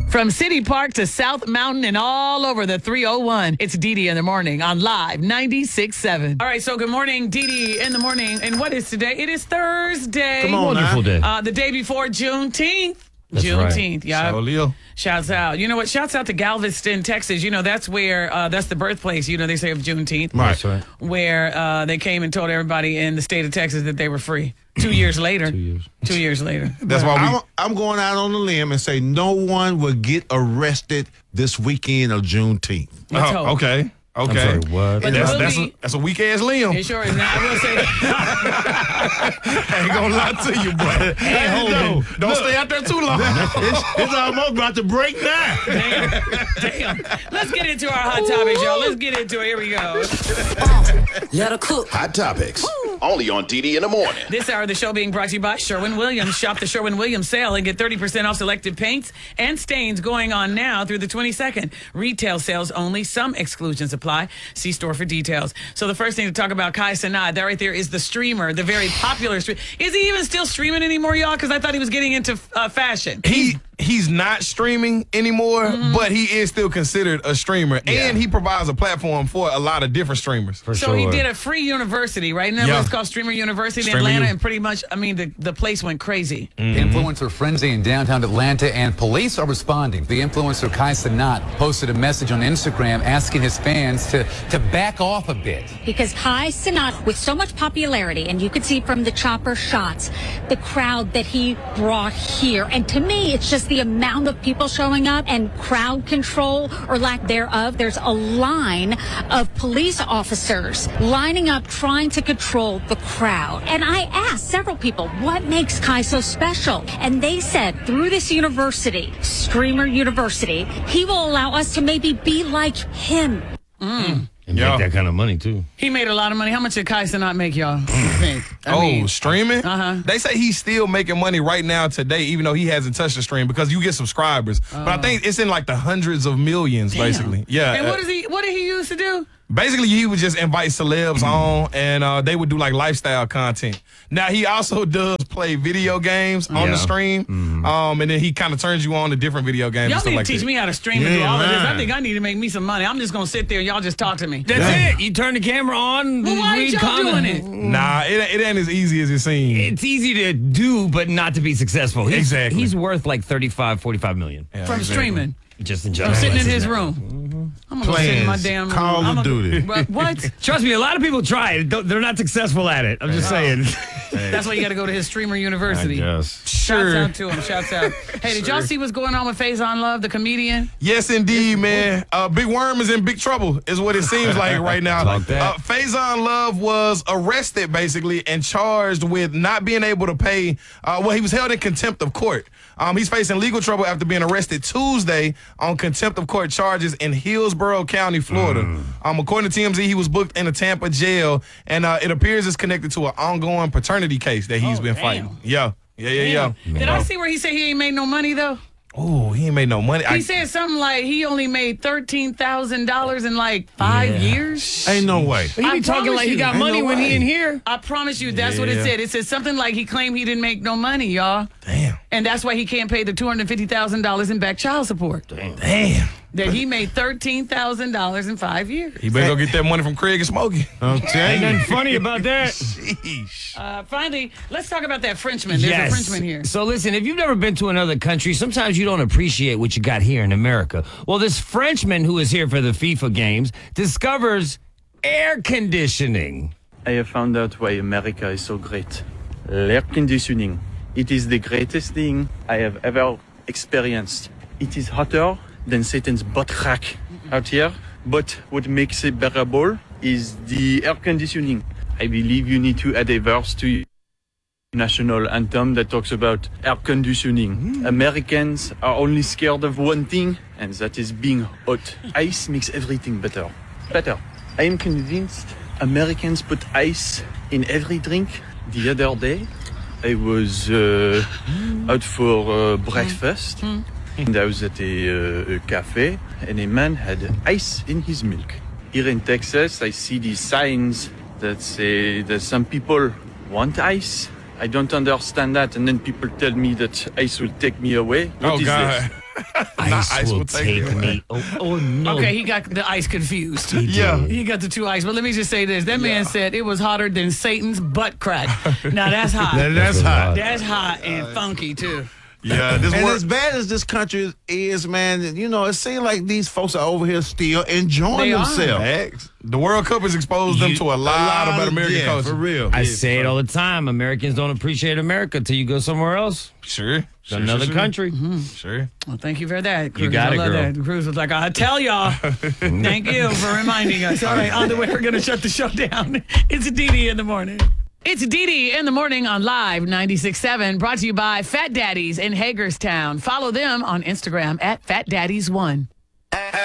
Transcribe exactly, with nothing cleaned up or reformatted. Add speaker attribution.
Speaker 1: From City Park to South Mountain and all over the three oh one. It's Dee Dee in the morning on Live ninety-six point seven. All right, so good morning, Dee Dee in the morning. And what is today? It is Thursday.
Speaker 2: Come on,
Speaker 3: wonderful
Speaker 2: now.
Speaker 3: day.
Speaker 1: Uh, the day before Juneteenth.
Speaker 3: That's
Speaker 1: Juneteenth,
Speaker 3: right.
Speaker 1: yeah.
Speaker 2: So, Leo.
Speaker 1: Shouts out. You know what? Shouts out to Galveston, Texas. You know, that's where, uh, that's the birthplace, you know, they say of Juneteenth.
Speaker 2: Right.
Speaker 3: That's right.
Speaker 1: Where uh, they came and told everybody in the state of Texas that they were free. Two years later.
Speaker 3: Two years.
Speaker 1: Two years later.
Speaker 2: That's why we.
Speaker 4: I'm, I'm going out on a limb and say no one will get arrested this weekend of Juneteenth.
Speaker 1: Let's
Speaker 2: Oh,
Speaker 1: hope.
Speaker 2: okay. Okay.
Speaker 3: I'm sorry, what?
Speaker 1: But
Speaker 2: That's
Speaker 1: there will
Speaker 2: that's
Speaker 1: be-
Speaker 2: a, that's a weak ass Liam.
Speaker 1: It sure is. Now, I will say that.
Speaker 2: I ain't gonna lie to you, boy. Hey,
Speaker 4: hold
Speaker 2: no,
Speaker 4: it.
Speaker 2: don't stay out there too long.
Speaker 4: it's, it's almost about to break now.
Speaker 1: Damn. Damn. Let's get into our hot topics, y'all. Let's get into it. Here we go.
Speaker 5: Let her cook.
Speaker 6: Hot Topics. Only on D D in the morning.
Speaker 1: This hour of the show being brought to you by Sherwin-Williams. Shop the Sherwin-Williams sale and get thirty percent off selected paints and stains going on now through the twenty-second. Retail sales only. Some exclusions apply. See store for details. So the first thing to talk about, Kai Cenat, that right there is the streamer, the very popular streamer. Is he even still streaming anymore, y'all? Because I thought he was getting into uh, fashion.
Speaker 2: He he's not streaming anymore,
Speaker 1: Mm-hmm.
Speaker 2: but he is still considered a streamer, and he provides a platform for a lot of different streamers.
Speaker 3: For
Speaker 1: So
Speaker 3: sure.
Speaker 1: he did a free university, right? Isn't that
Speaker 2: Yeah.
Speaker 1: what it's called? Streamer University in
Speaker 2: Streamer
Speaker 1: Atlanta.
Speaker 2: U.
Speaker 1: And pretty much, I mean, the, the place went crazy.
Speaker 7: Influencer frenzy in downtown Atlanta, and police are responding. The influencer Kai Cenat posted a message on Instagram asking his fans to, to back off a bit.
Speaker 8: Because Kai Cenat, with so much popularity, and you could see from the chopper shots, the crowd that he brought here. And to me, it's just the amount of people showing up and crowd control or lack thereof. There's a line of police officers lining up trying to control the crowd. And I asked several people, what makes Kai so special? And they said, through this university, Streamer University, he will allow us to maybe be like him.
Speaker 1: Mm.
Speaker 3: And
Speaker 2: Yeah.
Speaker 3: make that kind of money, too.
Speaker 1: He made a lot of money. How much did Kai Cenat make, y'all? I think. I
Speaker 2: oh,
Speaker 1: mean,
Speaker 2: streaming?
Speaker 1: Uh-huh.
Speaker 2: They say he's still making money right now today, even though he hasn't touched the stream because you get subscribers. But I think it's in like the hundreds of millions,
Speaker 1: damn.
Speaker 2: basically. Yeah.
Speaker 1: And
Speaker 2: uh,
Speaker 1: what is he? What did he used to do?
Speaker 2: Basically, he would just invite celebs on, and uh, they would do like lifestyle content. Now, he also does play video games on
Speaker 3: Yeah.
Speaker 2: the stream, um, and then he kind of turns you on to different video games
Speaker 1: Y'all
Speaker 2: and stuff
Speaker 1: need to
Speaker 2: like
Speaker 1: teach
Speaker 2: that.
Speaker 1: me how to stream and
Speaker 4: You
Speaker 1: do
Speaker 4: ain't
Speaker 1: all of this. I
Speaker 4: lying.
Speaker 1: think I need to make me some money. I'm just gonna sit there. Y'all just talk to me.
Speaker 3: That's it. You turn the camera on.
Speaker 1: Well, why ain't
Speaker 3: read
Speaker 1: y'all doing
Speaker 3: comment.
Speaker 1: it?
Speaker 2: Nah, it, it ain't as easy as it seems.
Speaker 3: It's easy to do, but not to be successful. He's,
Speaker 2: Exactly.
Speaker 3: He's worth like thirty-five, forty-five million.
Speaker 2: Yeah,
Speaker 1: From
Speaker 2: exactly.
Speaker 1: streaming.
Speaker 3: Just in
Speaker 1: I'm
Speaker 3: general.
Speaker 1: sitting in
Speaker 3: That's
Speaker 1: his
Speaker 3: net.
Speaker 1: room. I'm gonna go sit in my
Speaker 4: Plans.
Speaker 1: damn room.
Speaker 4: Call
Speaker 1: I'm
Speaker 4: of
Speaker 1: gonna-
Speaker 4: Duty.
Speaker 1: What? what?
Speaker 3: Trust me, a lot of people try it. Don't- They're not successful at it. I'm just saying.
Speaker 1: That's why you got to go to his Streamer University.
Speaker 3: Yes.
Speaker 1: Shouts out to him. Shouts out. Hey, did y'all see what's going on with Faison Love, the comedian?
Speaker 2: Yes, indeed, man. Uh, Big Worm is in big trouble, is what it seems like right now.
Speaker 3: Like that.
Speaker 2: Uh, Faison Love was arrested, basically, and charged with not being able to pay. Uh, well, he was held in contempt of court. Um, he's facing legal trouble after being arrested Tuesday on contempt of court charges in Hillsborough County, Florida.
Speaker 3: Mm.
Speaker 2: Um, according to T M Z, he was booked in a Tampa jail, and uh, it appears it's connected to an ongoing paternity case that he's
Speaker 1: Oh,
Speaker 2: been
Speaker 1: damn.
Speaker 2: fighting. Yeah, yeah, yeah, yeah.
Speaker 1: Did I see where he said he ain't made no money though?
Speaker 2: Oh, he ain't made no money.
Speaker 1: He
Speaker 2: I-
Speaker 1: said something like he only made thirteen thousand dollars in like five
Speaker 3: Yeah.
Speaker 1: years.
Speaker 4: Ain't no way.
Speaker 3: He
Speaker 1: I
Speaker 3: be talking
Speaker 1: promise
Speaker 3: like he
Speaker 1: you.
Speaker 3: got
Speaker 4: Ain't
Speaker 3: money
Speaker 4: no
Speaker 3: when he
Speaker 4: way.
Speaker 3: in here.
Speaker 1: I promise you, that's what it
Speaker 2: Yeah.
Speaker 1: said. It said something like he claimed he didn't make no money, y'all.
Speaker 2: Damn.
Speaker 1: And that's why he can't pay the two hundred fifty thousand dollars in back child support.
Speaker 2: Damn.
Speaker 1: That he made thirteen thousand dollars in five years.
Speaker 2: He better go get that money from Craig and Smokey.
Speaker 4: I'm telling you.
Speaker 3: funny about that.
Speaker 2: Sheesh.
Speaker 1: Uh, finally, let's talk about that Frenchman. There's a Frenchman here.
Speaker 3: So listen, if you've never been to another country, sometimes you don't appreciate what you got here in America. Well, this Frenchman who is here for the FIFA games discovers air conditioning.
Speaker 9: I have found out why America is so great. Air conditioning. It is the greatest thing I have ever experienced. It is hotter than Satan's butt crack out here. But what makes it bearable is the air conditioning. I believe you need to add a verse to national anthem that talks about air conditioning. Americans are only scared of one thing, and that is being hot. Ice makes everything better. Better. I am convinced Americans put ice in every drink. The other day, I was uh, out for uh, breakfast, and I was at a, uh, a cafe, and a man had ice in his milk. Here in Texas, I see these signs that say that some people want ice, I don't understand that. And then people tell me that ice will take me away. What
Speaker 2: Oh
Speaker 9: is
Speaker 2: God.
Speaker 9: this?
Speaker 3: Ice,
Speaker 2: ice
Speaker 3: will
Speaker 2: will take
Speaker 3: take
Speaker 2: you away.
Speaker 3: me. Oh, oh, no.
Speaker 1: Okay, he got the ice confused.
Speaker 2: Yeah.
Speaker 1: He got the two ice. But let me just say this. That man said it was hotter than Satan's butt crack. Now that's hot.
Speaker 4: That- that's hot.
Speaker 1: That's hot and funky, too.
Speaker 2: Yeah, this
Speaker 4: And
Speaker 2: work.
Speaker 4: as bad as this country is, man, you know, it seems like these folks are over here still enjoying
Speaker 1: They are.
Speaker 4: themselves.
Speaker 2: X. The World Cup has exposed them
Speaker 3: You-
Speaker 2: to a lot, of better American
Speaker 4: yeah,
Speaker 2: culture.
Speaker 4: for real.
Speaker 3: I say it all the time. Americans don't appreciate America till you go somewhere else.
Speaker 2: Sure. sure
Speaker 3: Another
Speaker 2: sure,
Speaker 3: country.
Speaker 2: Sure.
Speaker 1: Well, thank you for that, Cruz.
Speaker 3: got
Speaker 1: I
Speaker 3: it,
Speaker 1: love
Speaker 3: girl.
Speaker 1: that. Cruz was like, I tell y'all. Thank you for reminding us. All right, on the way, we're going to shut the show down. It's Dee Dee in the morning. It's Dee Dee in the morning on Live ninety-six point seven, brought to you by Fat Daddies in Hagerstown. Follow them on Instagram at Fat Daddies one.